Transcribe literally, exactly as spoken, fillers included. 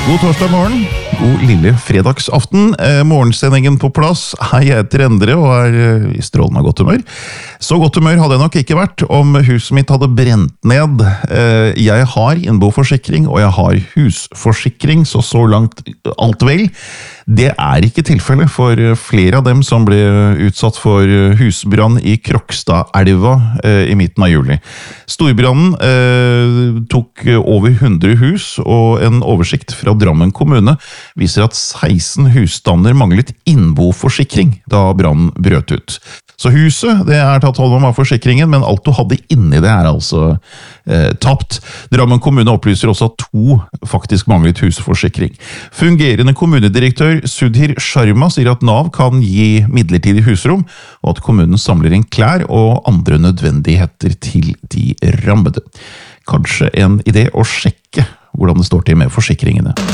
God torsdag morgen, god lille fredagsaften. Eh, morgensendingen på plass. Hei, jeg heter Endre og er eh, i strålende godt humør. Så godt humør hadde jeg nok ikke vært om huset mitt hadde brent ned. Eh, jeg har innboforsikring og jeg har husforsikring, så så langt alt vel. Det er ikke tilfellet for flere av dem som ble utsatt for husbrann i Krokstadelva eh, i midten av juli. Storbrannen eh, tok over hundre hus, og en oversikt fra Drammen kommune viser at seksten husstander manglet innboforsikring da brannen brøt ut. Så huset, det er tatt hånd om av forsikringen, men alt du hadde inni det er altså eh, tapt. Drammen kommune opplyser også at to faktisk manglet husforsikring. Fungerende kommunedirektør Sudhir Sharma sier at Nav kan gi midlertidig husrom, og at kommunen samler inn klær og andre nødvendigheter til de rammede. Kanskje en idé å sjekke hvordan det står til med forsikringene.